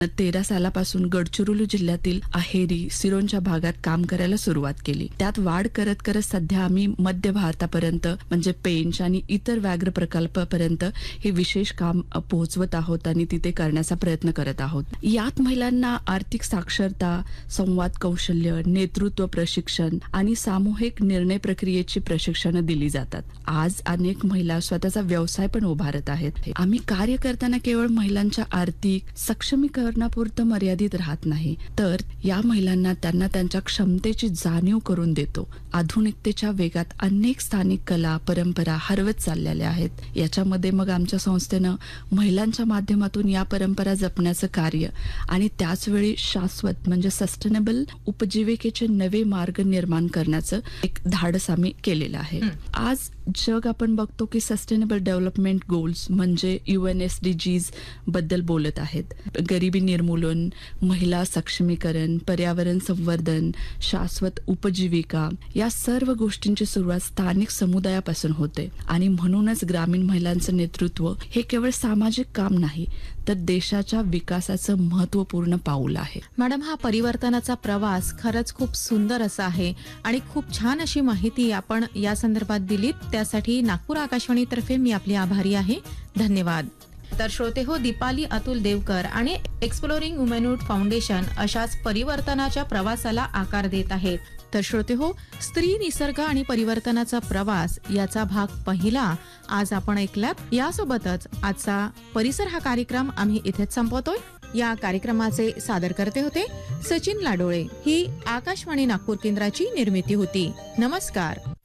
13 सालापासून गडचिरोली जिल्ह्यातील अहेरी सिरोंच्या भागात काम करायला सुरुवात केली. त्यात वाढ करत करत सध्या आम्ही मध्य भारतापर्यंत म्हणजे पेंच आणि इतर व्याघ्र प्रकल्पापर्यंत हे विशेष काम पोहोचवत आहोत आणि तिथे करण्याचा प्रयत्न करत आहोत. यात महिलांना आर्थिक साक्षरता, संवाद कौशल्य, नेतृत्व प्रशिक्षण आणि सामूहिक निर्णय प्रक्रियेची प्रशिक्षण दिली जातात. आज अनेक महिला स्वतःचा व्यवसाय पण उभारत आहेत. आम्ही कार्य करताना केवळ महिलांच्या आर्थिक सक्षमीकरणापुरतं मर्यादित राहत नाही, तर या महिलांना त्यांना त्यांच्या क्षमतेची जाणीव करून देतो. आधुनिकतेच्या वेगात अनेक स्थानिक कला परंपरा हरवत चाललेल्या आहेत. याच्यामध्ये मग आमच्या संस्थेनं महिलांच्या माध्यमातून या परंपरा जपण्याचं कार्य आणि त्याचवेळी शाश्वत म्हणजे सस्टेनेबल उपजीविकेचे नवे मार्ग निर्माण करण्याचं एक धाडस आम्ही केलेलं आहे. आज जग आपण बघतो की सस्टेनेबल डेव्हलपमेंट गोल्स म्हणजे UNSDGs बद्दल बोलत आहेत. गरिबी निर्मूलन, महिला सक्षमीकरण, पर्यावरण संवर्धन, शाश्वत उपजीविका या सर्व गोष्टींची सुरुवात स्थानिक समुदायापासून होते आणि म्हणूनच ग्रामीण महिलांचं नेतृत्व हे केवळ सामाजिक काम नाही तर देशाच्या विकासाचं महत्त्वपूर्ण पाऊल आहे. मॅडम, हा परिवर्तनाचा प्रवास खरंच खूप सुंदर असा आहे आणि खूप छान अशी माहिती आपण या संदर्भात दिलीत. त्यासाठी नागपूर आकाशवाणीतर्फे मी आपली आभारी आहे. धन्यवाद. तर श्रोते हो, दीपाली अतुल देवकर आणि एक्सप्लोरिंग वुमनहुड फाउंडेशन अशाच परिवर्तनाच्या प्रवासाला आकार देत आहेत. तर श्रोते हो, स्त्री, निसर्ग आणि परिवर्तनाचा प्रवास याचा भाग पहिला आज आपण ऐकलात. यासोबतच आजचा परिसर हा कार्यक्रम आम्ही इथेच संपवतोय. या कार्यक्रमाचे सादर करते होते सचिन लाडोळे. ही आकाशवाणी नागपूर केंद्राची निर्मिती होती. नमस्कार.